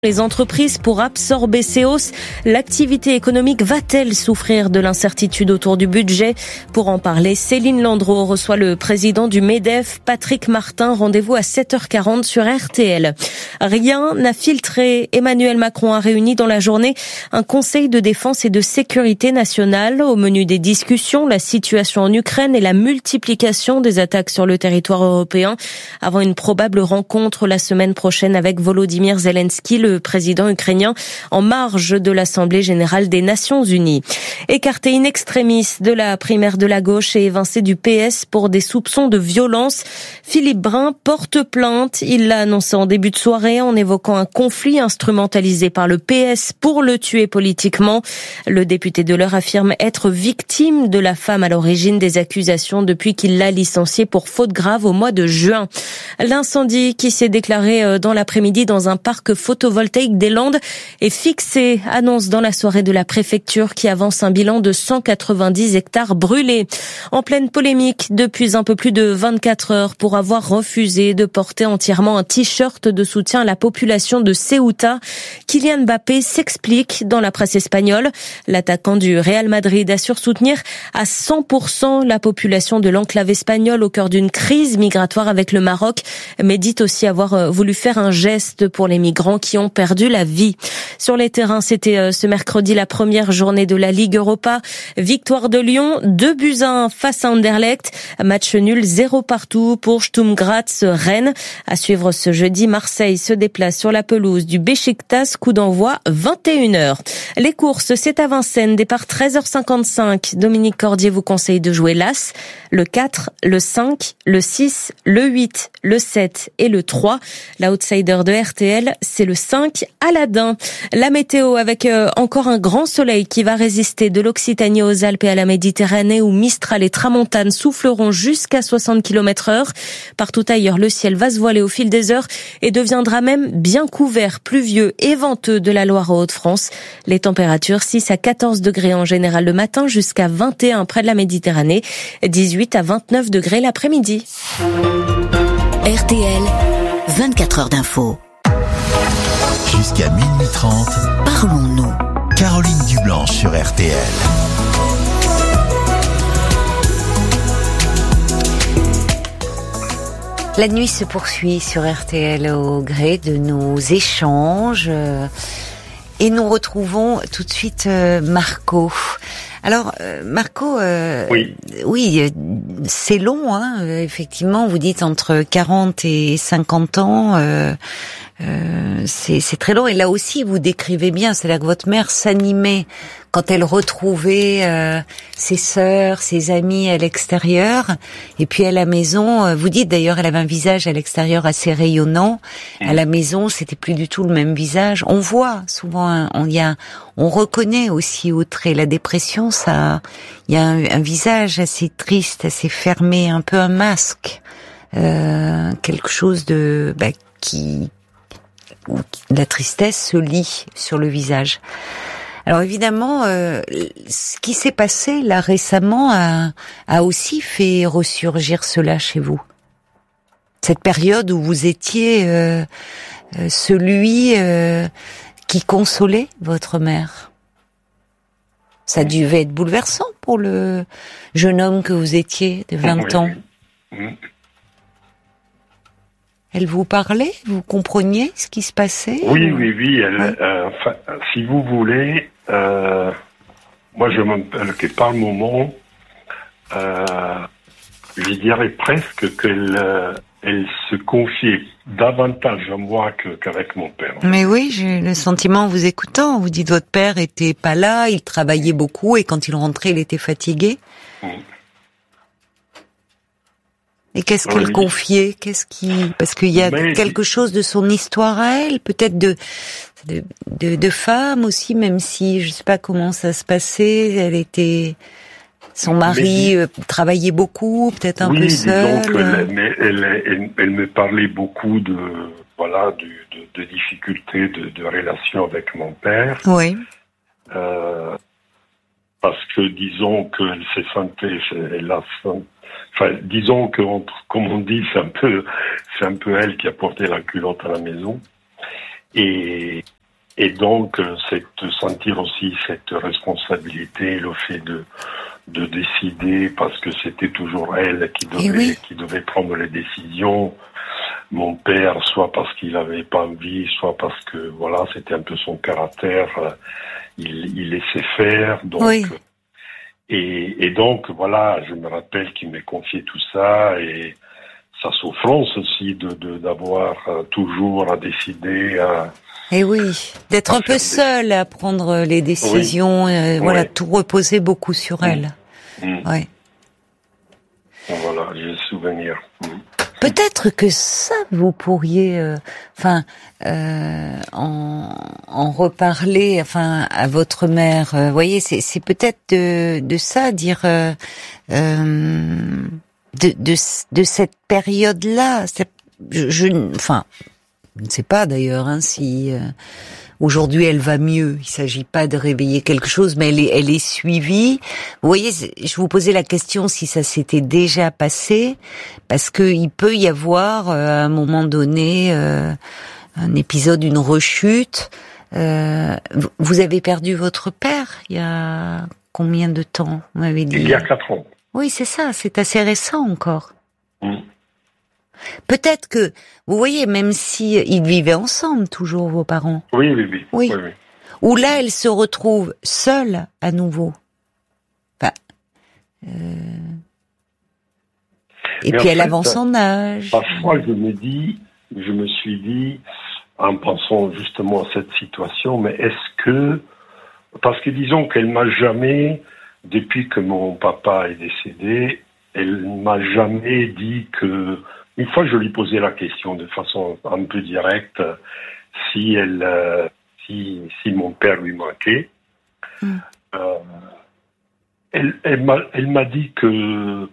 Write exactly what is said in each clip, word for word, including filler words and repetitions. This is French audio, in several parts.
Les entreprises pour absorber ces hausses. L'activité économique va-t-elle souffrir de l'incertitude autour du budget? Pour en parler, Céline Landreau reçoit le président du MEDEF, Patrick Martin. Rendez-vous à sept heures quarante sur R T L. Rien n'a filtré. Emmanuel Macron a réuni dans la journée un conseil de défense et de sécurité nationale. Au menu des discussions, la situation en Ukraine et la multiplication des attaques sur le territoire européen avant une probable rencontre la semaine prochaine avec Volodymyr Zelensky, le Le président ukrainien, en marge de l'Assemblée générale des Nations unies. Écarté in extremis de la primaire de la gauche et évincé du P S pour des soupçons de violence, Philippe Brun porte plainte. Il l'a annoncé en début de soirée en évoquant un conflit instrumentalisé par le P S pour le tuer politiquement. Le député de l'Eure affirme être victime de la femme à l'origine des accusations depuis qu'il l'a licenciée pour faute grave au mois de juin. L'incendie qui s'est déclaré dans l'après-midi dans un parc photovoltaïque des Landes est fixé, annonce dans la soirée de la préfecture qui avance un bilan de cent quatre-vingt-dix hectares brûlés. En pleine polémique depuis un peu plus de vingt-quatre heures pour avoir refusé de porter entièrement un t-shirt de soutien à la population de Ceuta, Kylian Mbappé s'explique dans la presse espagnole. L'attaquant du Real Madrid assure soutenir à cent pour cent la population de l'enclave espagnole au cœur d'une crise migratoire avec le Maroc, mais dit aussi avoir voulu faire un geste pour les migrants qui ont perdu la vie. Sur les terrains, c'était ce mercredi la première journée de la Ligue Europa. Victoire de Lyon, deux buts à un face à Anderlecht. Match nul, zéro partout pour Sturm Graz Rennes. À suivre ce jeudi, Marseille se déplace sur la pelouse du Beşiktaş, coup d'envoi vingt et une heures. Les courses, c'est à Vincennes, départ treize heures cinquante-cinq. Dominique Cordier vous conseille de jouer l'As, le quatre, le cinq, le six, le huit, le sept et le trois. L'outsider de R T L, c'est le cinq, Aladdin. La météo avec euh, encore un grand soleil qui va résister de l'Occitanie aux Alpes et à la Méditerranée où Mistral et Tramontane souffleront jusqu'à soixante kilomètres heure. Partout ailleurs, le ciel va se voiler au fil des heures et deviendra même bien couvert, pluvieux et venteux de la Loire aux Hauts-de-France. Les températures six à quatorze degrés en général le matin jusqu'à vingt et un près de la Méditerranée, dix-huit à vingt-neuf degrés l'après-midi. R T L, vingt-quatre heures d'info. Jusqu'à minuit trente, parlons-nous. Caroline Dublanche sur R T L. La nuit se poursuit sur R T L au gré de nos échanges et nous retrouvons tout de suite Marco. Alors Marco, euh, oui, oui, c'est long, hein. Effectivement, vous dites entre quarante et cinquante ans. Euh, Euh, c'est, c'est très long et là aussi vous décrivez bien, c'est-à-dire que votre mère s'animait quand elle retrouvait euh, ses sœurs, ses amis à l'extérieur et puis à la maison, euh, vous dites d'ailleurs elle avait un visage à l'extérieur assez rayonnant, à la maison c'était plus du tout le même visage. On voit souvent, on y a, on reconnaît aussi au trait la dépression, ça, il y a un, un visage assez triste, assez fermé, un peu un masque, euh, quelque chose de bah, qui où la tristesse se lit sur le visage. Alors évidemment, euh, ce qui s'est passé là récemment a, a aussi fait ressurgir cela chez vous. Cette période où vous étiez euh, euh, celui euh, qui consolait votre mère. Ça devait être bouleversant pour le jeune homme que vous étiez de vingt ans. Elle vous parlait? Vous compreniez ce qui se passait? Oui, oui, oui. Elle, ouais. euh, enfin, si vous voulez, euh, moi je m'appelle que par le moment, euh, je dirais presque qu'elle euh, elle se confiait davantage à moi que, qu'avec mon père. Mais oui, j'ai le sentiment en vous écoutant. Vous dites votre père était pas là, il travaillait beaucoup et quand il rentrait, il était fatigué. Mmh. Et qu'est-ce qu'elle oui. confiait? Qu'est-ce qui, parce qu'il y a Mais... quelque chose de son histoire à elle, peut-être de, de, de, de femme aussi, même si je sais pas comment ça se passait. Elle était, son mari mais... travaillait beaucoup, peut-être un oui, peu seul. Elle, mais elle, elle, elle me parlait beaucoup de, voilà, de, de, de difficultés de, de relation avec mon père. Oui. Euh, parce que disons qu'elle se sentait, elle a Enfin, disons que, comme on dit, c'est un peu, c'est un peu elle qui a porté la culotte à la maison. Et, et donc, c'est de sentir aussi cette responsabilité, le fait de, de décider, parce que c'était toujours elle qui devait, oui. qui devait prendre les décisions. Mon père, soit parce qu'il avait pas envie, soit parce que, voilà, c'était un peu son caractère, il, il laissait faire, donc, oui. et, et donc, voilà, je me rappelle qu'il m'a confié tout ça, et sa souffrance aussi de, de, d'avoir toujours à décider, à, et oui, d'être un peu seule des... à prendre les décisions, oui. euh, voilà, oui. tout reposer beaucoup sur elle. Mmh. Ouais. Voilà, j'ai le souvenir. Mmh. Peut-être que ça, vous pourriez, euh, enfin, euh, en, en reparler, enfin, à votre mère. Vous euh, voyez, c'est, c'est peut-être de, de ça, dire, euh, euh, de, de, de cette période-là. Je, je, enfin, je ne sais pas d'ailleurs hein, si. Euh, Aujourd'hui, elle va mieux. Il s'agit pas de réveiller quelque chose, mais elle est, elle est suivie. Vous voyez, je vous posais la question si ça s'était déjà passé, parce que il peut y avoir euh, à un moment donné euh, un épisode, une rechute. Euh, vous avez perdu votre père il y a combien de temps, vous m'avez dit? Il y a quatre ans. Oui, c'est ça. C'est assez récent encore. Mmh. Peut-être que, vous voyez, même si ils vivaient ensemble, toujours, vos parents. Oui, oui, oui. Oui. oui, oui. Où là, elle se retrouve seule à nouveau. Enfin, euh... Et Mais puis elle fait, avance en âge. Parfois, je me dis, je me suis dit, en pensant justement à cette situation, mais est-ce que, parce que disons qu'elle m'a jamais, depuis que mon papa est décédé, elle m'a jamais dit que. Une fois, je lui posais la question de façon un peu directe si elle, euh, si, si mon père lui manquait. Mm. Euh, elle, elle m'a, elle m'a dit que,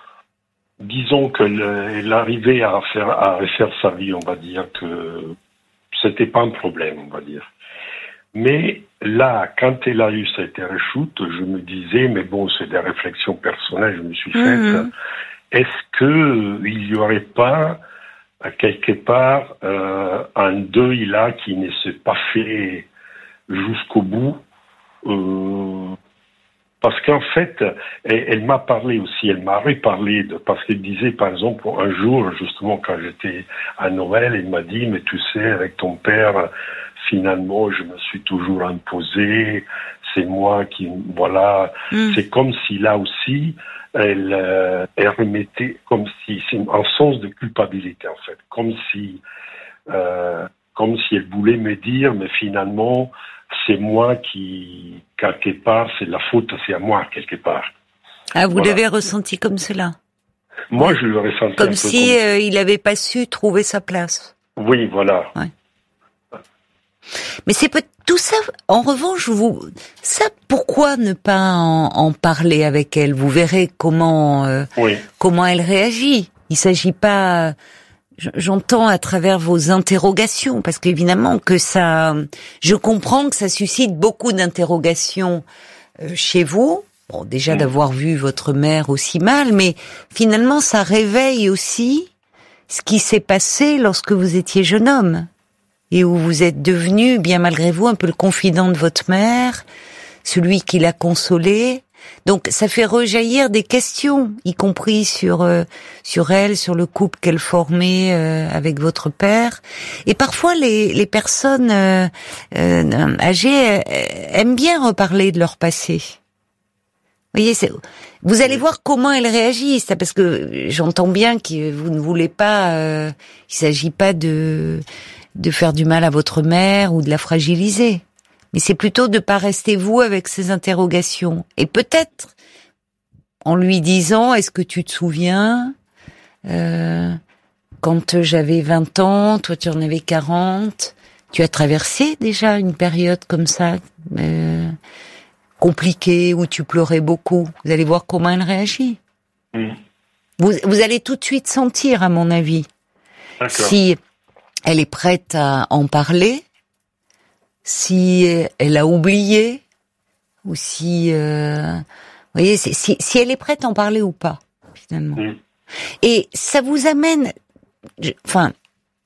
disons qu'elle elle arrivait à faire, à refaire sa vie, on va dire que c'était pas un problème, on va dire. Mais là, quand elle a eu cette rechute, je me disais, mais bon, c'est des réflexions personnelles, je me suis faites. Mm. Est-ce que il y aurait pas quelque part euh, un deuil là qui ne s'est pas fait jusqu'au bout euh, parce qu'en fait, elle, elle m'a parlé aussi, elle m'a reparlé de parce qu'elle disait par exemple un jour justement quand j'étais à Noël, elle m'a dit mais tu sais avec ton père finalement je me suis toujours imposé, c'est moi qui voilà, mm. c'est comme si là aussi Elle, euh, elle remettait comme si c'est un sens de culpabilité en fait, comme si, euh, comme si elle voulait me dire, mais finalement c'est moi qui quelque part, c'est la faute, c'est à moi quelque part. Ah, vous voilà. l'avez ressenti comme cela? Moi, ouais. je le ressentais comme un si peu comme... Euh, il n'avait pas su trouver sa place. Oui, voilà. Ouais. Mais c'est peut tout ça. En revanche, vous, ça, pourquoi ne pas en, en parler avec elle? Vous verrez comment euh, oui. comment elle réagit. Il s'agit pas. J'entends à travers vos interrogations, parce qu'évidemment que ça, je comprends que ça suscite beaucoup d'interrogations euh, chez vous. Bon, déjà mmh. d'avoir vu votre mère aussi mal, mais finalement ça réveille aussi ce qui s'est passé lorsque vous étiez jeune homme. Et où vous êtes devenu, bien malgré vous, un peu le confident de votre mère, celui qui l'a consolée. Donc, ça fait rejaillir des questions, y compris sur euh, sur elle, sur le couple qu'elle formait euh, avec votre père. Et parfois, les les personnes euh, euh, âgées euh, aiment bien reparler de leur passé. Vous voyez, c'est, vous allez voir comment elles réagissent, parce que j'entends bien que vous ne voulez pas. Euh, il s'agit pas de de faire du mal à votre mère ou de la fragiliser. Mais c'est plutôt de pas rester vous avec ces interrogations. Et peut-être, en lui disant, est-ce que tu te souviens, euh, quand j'avais vingt ans, toi tu en avais quarante, tu as traversé déjà une période comme ça, euh, compliquée, où tu pleurais beaucoup. Vous allez voir comment elle réagit. Mmh. Vous, vous allez tout de suite sentir, à mon avis, D'accord. si elle est prête à en parler, si elle a oublié, ou si, euh, vous voyez, si, si elle est prête à en parler ou pas, finalement. Mmh. Et ça vous amène, je, enfin,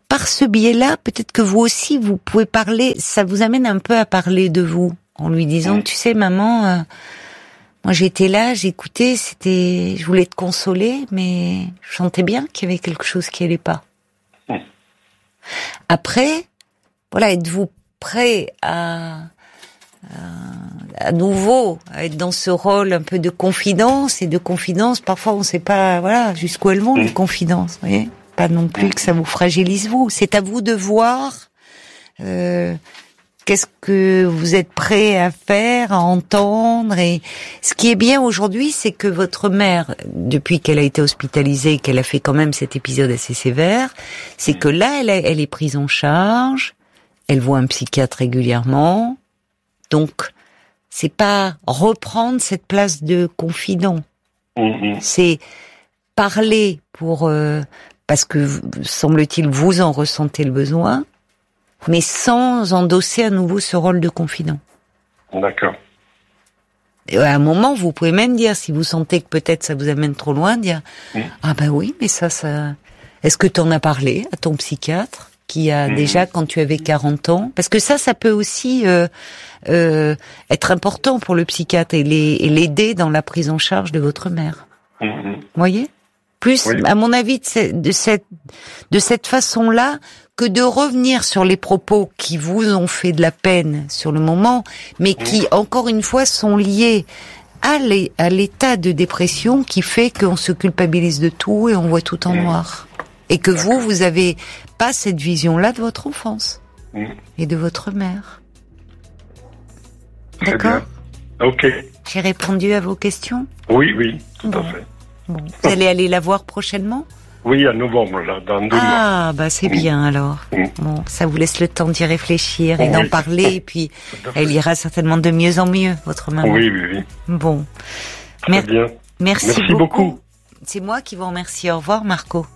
par ce biais-là, peut-être que vous aussi, vous pouvez parler, ça vous amène un peu à parler de vous, en lui disant, mmh. tu sais, maman, euh, moi j'étais là, j'écoutais, c'était, je voulais te consoler, mais je sentais bien qu'il y avait quelque chose qui allait pas. Mmh. Après, voilà, êtes-vous prêt à, à, à nouveau à être dans ce rôle un peu de confidence, et de confidence, parfois on sait pas, voilà, jusqu'où elles vont, mmh. les confidences, vous voyez? Pas non plus que ça vous fragilise vous. C'est à vous de voir euh, qu'est-ce que vous êtes prêt à faire, à entendre. Et ce qui est bien aujourd'hui, c'est que votre mère, depuis qu'elle a été hospitalisée, qu'elle a fait quand même cet épisode assez sévère, c'est que là, elle, a, elle est prise en charge, elle voit un psychiatre régulièrement. Donc, c'est pas reprendre cette place de confident. Mmh. C'est parler pour... Euh, parce que, semble-t-il, vous en ressentez le besoin, mais sans endosser à nouveau ce rôle de confident. D'accord. Et à un moment, vous pouvez même dire, si vous sentez que peut-être ça vous amène trop loin, dire mmh. « Ah ben oui, mais ça, ça... Est-ce que tu en as parlé à ton psychiatre qui a mmh. déjà, quand tu avais quarante ans ?» Parce que ça, ça peut aussi euh, euh, être important pour le psychiatre et l'aider dans la prise en charge de votre mère. Mmh. Vous voyez ? Plus, oui. à mon avis, de cette, de cette façon-là, que de revenir sur les propos qui vous ont fait de la peine sur le moment, mais qui, mmh. encore une fois, sont liés à, les, à l'état de dépression qui fait qu'on se culpabilise de tout et on voit tout en mmh. noir. Et que vous, vous avez pas cette vision-là de votre enfance mmh. et de votre mère. Très D'accord ? Bien. Ok. J'ai répondu à vos questions ? Oui, oui, tout bon. à fait. Bon. Vous allez aller la voir prochainement ? Oui, à novembre, là, dans deux mois. Ah, bah c'est mmh. bien alors. Mmh. Bon, ça vous laisse le temps d'y réfléchir et oui. d'en parler, et puis elle ira certainement de mieux en mieux, votre maman. Oui, oui, oui. Bon. Très Mer- bien. Merci, Merci beaucoup. beaucoup. C'est moi qui vous remercie. Au revoir, Marco.